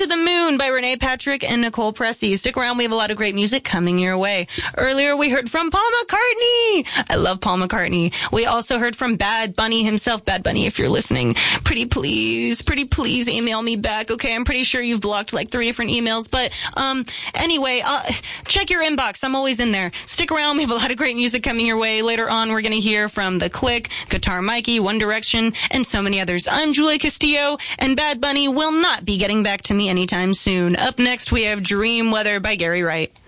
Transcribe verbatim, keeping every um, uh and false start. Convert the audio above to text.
the Moon by Renee Patrick and Nicole Pressey. Stick around. We have a lot of great music coming your way. Earlier, we heard from Paul McCartney. I love Paul McCartney. We also heard from Bad Bunny himself. Bad Bunny, if you're listening, pretty please, pretty please email me back. Okay, I'm pretty sure you've blocked like three different emails. But um, anyway, uh, check your inbox. I'm always in there. Stick around. We have a lot of great music coming your way. Later on, we're going to hear from The Click, Guitar Mikey, One Direction, and so many others. I'm Julia Castillo, and Bad Bunny will not be getting back to me anytime soon. Up next, we have Dream Weather by Gary Wright.